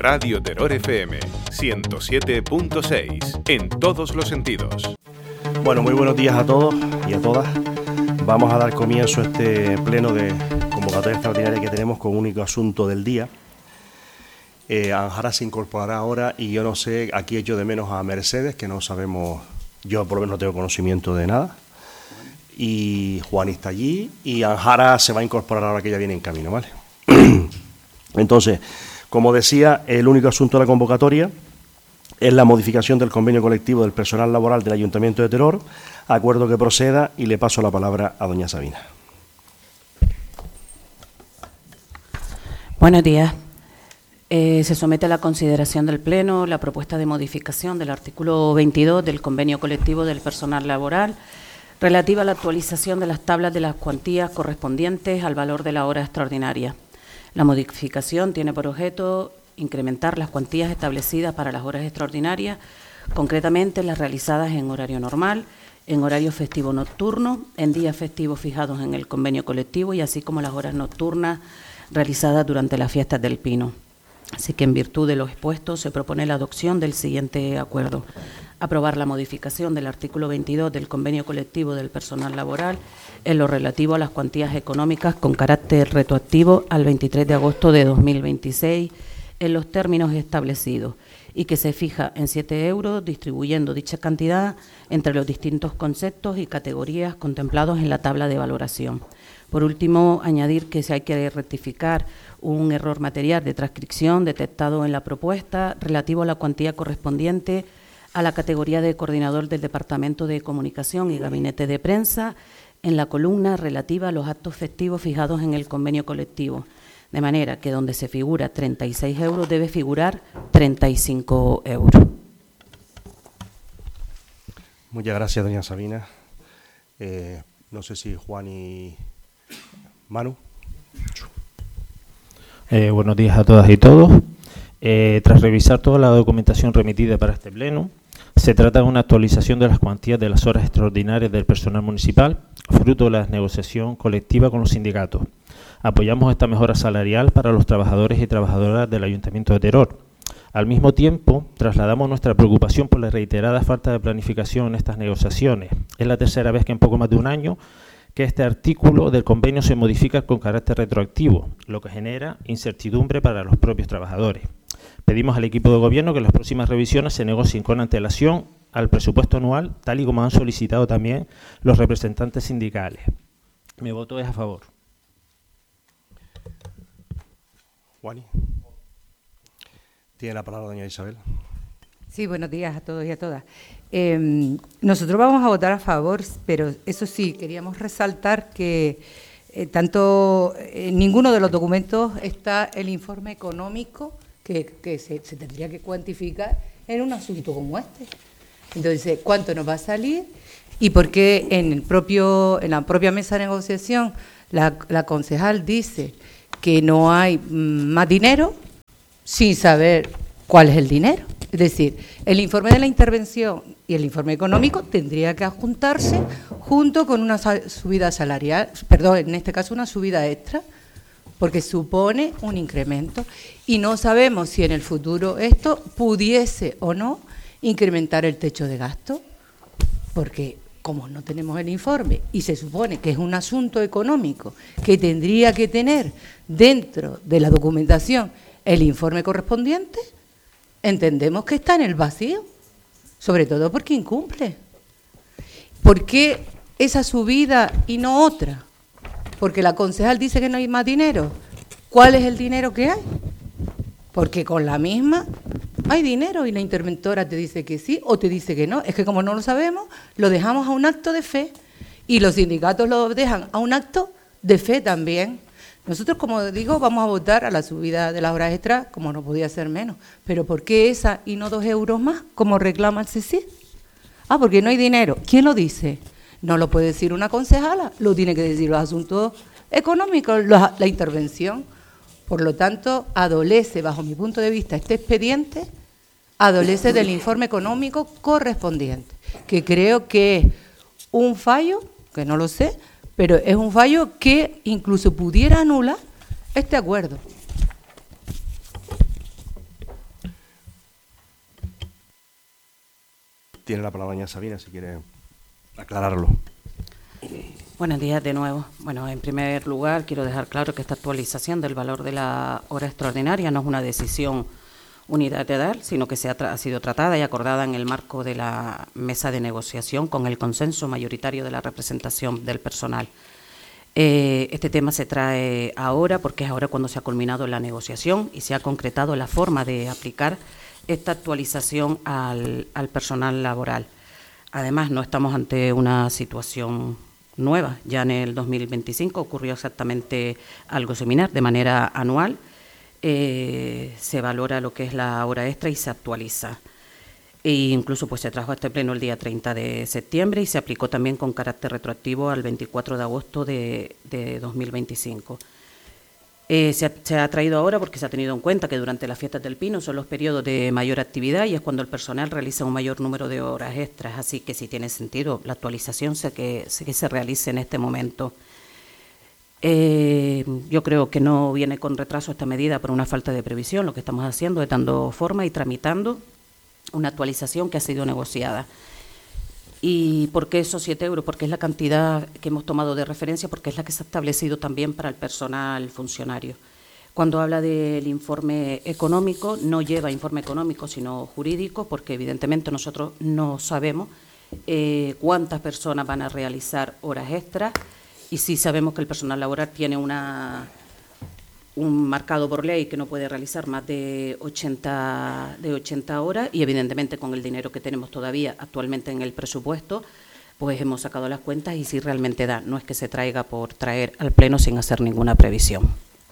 Radio Terror FM 107.6 en todos los sentidos. Bueno, muy buenos días a todos y a todas. Vamos a dar comienzo a este pleno de convocatoria extraordinaria que tenemos con único asunto del día. Anjara se incorporará ahora y yo no sé, aquí echo de menos a Mercedes, que no sabemos, yo por lo menos no tengo conocimiento de nada. Y Juan está allí y Anjara se va a incorporar ahora que ya viene en camino, ¿vale? Entonces, como decía, el único asunto de la convocatoria es la modificación del convenio colectivo del personal laboral del Ayuntamiento de Teror, acuerdo que proceda, y le paso la palabra a doña Sabina. Buenos días. Se somete a la consideración del Pleno la propuesta de modificación del artículo 22 del convenio colectivo del personal laboral relativa a la actualización de las tablas de las cuantías correspondientes al valor de la hora extraordinaria. La modificación tiene por objeto incrementar las cuantías establecidas para las horas extraordinarias, concretamente las realizadas en horario normal, en horario festivo nocturno, en días festivos fijados en el convenio colectivo y así como las horas nocturnas realizadas durante las fiestas del Pino. Así que, en virtud de lo expuesto, se propone la adopción del siguiente acuerdo. Aprobar la modificación del artículo 22 del convenio colectivo del personal laboral en lo relativo a las cuantías económicas con carácter retroactivo al 23 de agosto de 2026 en los términos establecidos y que se fija en 7 euros, distribuyendo dicha cantidad entre los distintos conceptos y categorías contemplados en la tabla de valoración. Por último, añadir que si hay que rectificar un error material de transcripción detectado en la propuesta relativo a la cuantía correspondiente a la categoría de coordinador del Departamento de Comunicación y Gabinete de Prensa en la columna relativa a los actos festivos fijados en el convenio colectivo, de manera que donde se figura 36 euros debe figurar 35 euros. Muchas gracias, doña Sabina. No sé si Juan y Manu. Buenos días a todas y todos. Tras revisar toda la documentación remitida para este pleno, se trata de una actualización de las cuantías de las horas extraordinarias del personal municipal, fruto de la negociación colectiva con los sindicatos. Apoyamos esta mejora salarial para los trabajadores y trabajadoras del Ayuntamiento de Teror. Al mismo tiempo, trasladamos nuestra preocupación por la reiterada falta de planificación en estas negociaciones. Es la tercera vez que en poco más de un año que este artículo del convenio se modifica con carácter retroactivo, lo que genera incertidumbre para los propios trabajadores. Pedimos al equipo de gobierno que las próximas revisiones se negocien con antelación al presupuesto anual, tal y como han solicitado también los representantes sindicales. Mi voto es a favor. Juani. Tiene la palabra doña Isabel. Sí, buenos días a todos y a todas. Nosotros vamos a votar a favor, pero eso sí, queríamos resaltar que en ninguno de los documentos está el informe económico que se tendría que cuantificar en un asunto como este. Entonces, ¿cuánto nos va a salir? Y por qué en la propia mesa de negociación la concejal dice que no hay más dinero sin saber cuál es el dinero. Es decir, el informe de la intervención y el informe económico tendría que adjuntarse junto con una subida salarial, perdón, en este caso una subida extra, porque supone un incremento y no sabemos si en el futuro esto pudiese o no incrementar el techo de gasto, porque como no tenemos el informe y se supone que es un asunto económico que tendría que tener dentro de la documentación el informe correspondiente, entendemos que está en el vacío, sobre todo porque incumple. ¿Por qué esa subida y no otra? Porque la concejal dice que no hay más dinero. ¿Cuál es el dinero que hay? Porque con la misma hay dinero y la interventora te dice que sí o te dice que no. Es que como no lo sabemos, lo dejamos a un acto de fe y los sindicatos lo dejan a un acto de fe también. Nosotros, como digo, vamos a votar a la subida de las horas extras, como no podía ser menos. Pero ¿por qué esa y no 2 euros más, como reclama el CECID? Ah, porque no hay dinero. ¿Quién lo dice? No lo puede decir una concejala, lo tiene que decir los asuntos económicos, la intervención. Por lo tanto, adolece, bajo mi punto de vista, este expediente, adolece del informe económico correspondiente, que creo que es un fallo, que no lo sé, pero es un fallo que incluso pudiera anular este acuerdo. Tiene la palabra doña Sabina, si quiere aclararlo. Buenos días de nuevo. Bueno, en primer lugar, quiero dejar claro que esta actualización del valor de la hora extraordinaria no es una decisión unilateral, sino que ha sido tratada y acordada en el marco de la mesa de negociación con el consenso mayoritario de la representación del personal. Este tema se trae ahora porque es ahora cuando se ha culminado la negociación y se ha concretado la forma de aplicar esta actualización al personal laboral. Además, no estamos ante una situación nueva. Ya en el 2025 ocurrió exactamente algo similar. De manera anual se valora lo que es la hora extra y se actualiza. E incluso pues se trajo a este pleno el día 30 de septiembre y se aplicó también con carácter retroactivo al 24 de agosto de 2025. Se ha traído ahora porque se ha tenido en cuenta que durante las fiestas del Pino son los periodos de mayor actividad y es cuando el personal realiza un mayor número de horas extras, así que sí tiene sentido la actualización que se realice en este momento. Yo creo que no viene con retraso esta medida por una falta de previsión. Lo que estamos haciendo es dando forma y tramitando una actualización que ha sido negociada. ¿Y por qué esos 7 euros? Porque es la cantidad que hemos tomado de referencia, porque es la que se ha establecido también para el personal funcionario. Cuando habla del informe económico, no lleva informe económico, sino jurídico, porque evidentemente nosotros no sabemos cuántas personas van a realizar horas extras, y sí sabemos que el personal laboral tiene un marcado por ley que no puede realizar más de 80 horas y evidentemente con el dinero que tenemos todavía actualmente en el presupuesto, pues hemos sacado las cuentas y sí realmente da, no es que se traiga por traer al Pleno sin hacer ninguna previsión.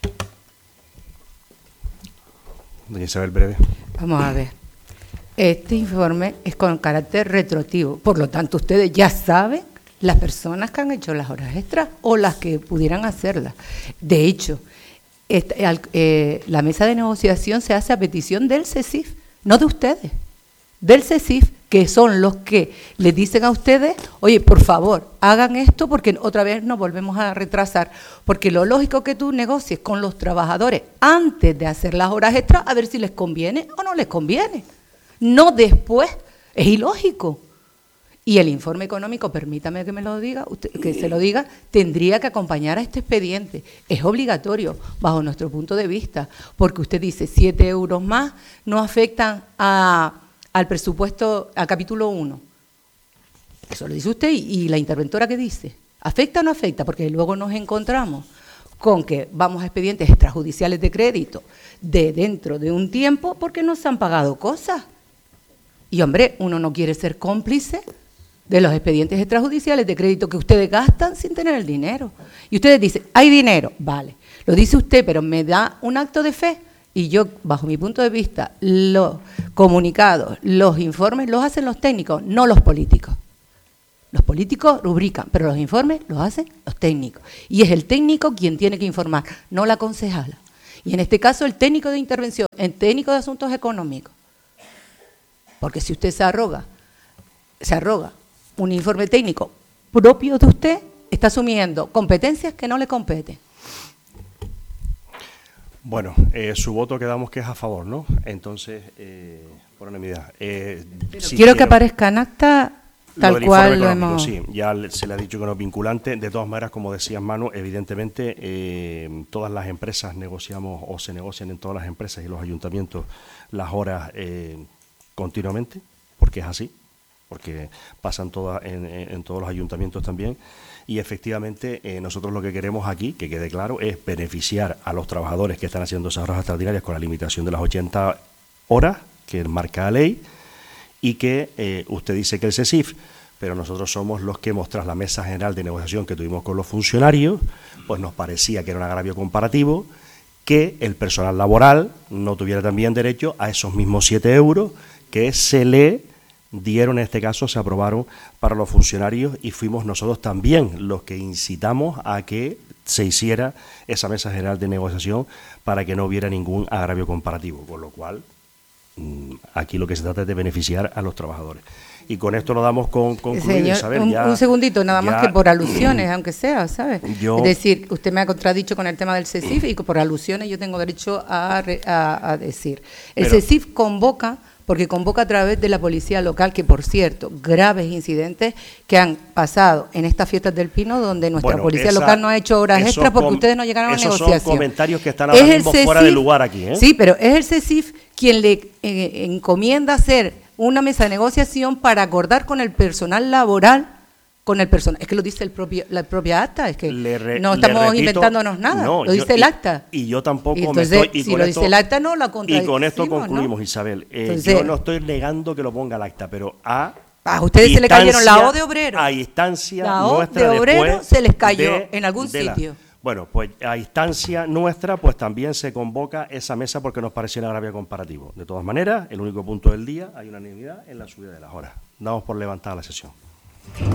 Doña Isabel, breve. Vamos a ver. Este informe es con carácter retroactivo, por lo tanto ustedes ya saben las personas que han hecho las horas extras o las que pudieran hacerlas. De hecho, la mesa de negociación se hace a petición del CESIF, no de ustedes, del CESIF, que son los que les dicen a ustedes, oye, por favor, hagan esto porque otra vez nos volvemos a retrasar, porque lo lógico que tú negocies con los trabajadores antes de hacer las horas extras, a ver si les conviene o no les conviene, no después, es ilógico. Y el informe económico, permítame que me lo diga, que se lo diga, tendría que acompañar a este expediente. Es obligatorio, bajo nuestro punto de vista, porque usted dice 7 euros más no afectan al presupuesto, al capítulo 1. Eso lo dice usted y la interventora, ¿qué dice? ¿Afecta o no afecta? Porque luego nos encontramos con que vamos a expedientes extrajudiciales de crédito de dentro de un tiempo porque no se han pagado cosas. Y hombre, uno no quiere ser cómplice de los expedientes extrajudiciales de crédito que ustedes gastan sin tener el dinero. Y ustedes dicen, hay dinero, vale, lo dice usted, pero me da un acto de fe. Y yo, bajo mi punto de vista, los comunicados, los informes los hacen los técnicos, no los políticos. Los políticos rubrican, pero los informes los hacen los técnicos. Y es el técnico quien tiene que informar, no la concejala. Y en este caso el técnico de intervención, el técnico de asuntos económicos. Porque si usted se arroga un informe técnico propio de usted, está asumiendo competencias que no le competen. Bueno, su voto quedamos que es a favor, ¿no? Entonces, por unanimidad. Quiero que aparezca en acta tal cual lo hemos... Sí, ya se le ha dicho que no es vinculante. De todas maneras, como decías, Manu, evidentemente todas las empresas negociamos o se negocian en todas las empresas y los ayuntamientos las horas continuamente, porque es así. Porque pasan todas en todos los ayuntamientos también, y efectivamente nosotros lo que queremos aquí, que quede claro, es beneficiar a los trabajadores que están haciendo esas horas extraordinarias con la limitación de las 80 horas que marca la ley, y que usted dice que el CESIF, pero nosotros somos los que hemos, tras la mesa general de negociación que tuvimos con los funcionarios, pues nos parecía que era un agravio comparativo que el personal laboral no tuviera también derecho a esos mismos 7 euros que se le dieron, en este caso se aprobaron para los funcionarios, y fuimos nosotros también los que incitamos a que se hiciera esa mesa general de negociación para que no hubiera ningún agravio comparativo, con lo cual aquí lo que se trata es de beneficiar a los trabajadores. Y con esto lo damos concluido, Señor, Isabel. un segundito, nada más que por alusiones, aunque sea, ¿sabes? Es decir, usted me ha contradicho con el tema del CECIF y que por alusiones yo tengo derecho a decir. El CECIF convoca, porque convoca a través de la policía local, que por cierto, graves incidentes que han pasado en estas fiestas del Pino, donde nuestra policía local no ha hecho horas extras porque ustedes no llegaron a negociación. Esos son comentarios que están ahora mismo fuera de lugar aquí, ¿eh? Sí, pero es el CECIF quien le encomienda hacer una mesa de negociación para acordar con el personal laboral, con el personal, es que lo dice la propia acta, es que no estamos inventándonos nada, lo dice el acta. Y yo tampoco entonces, me estoy... si lo dice el acta, no la contradicimos. Y con esto concluimos, ¿no? Isabel. Yo no estoy negando que lo ponga el acta, pero a ustedes se le cayeron la O de obrero. A instancia la O nuestra de obrero después se les cayó en algún sitio. Bueno, pues a instancia nuestra, pues también se convoca esa mesa porque nos pareció un agravio comparativo. De todas maneras, el único punto del día, hay unanimidad en la subida de las horas. Damos por levantada la sesión.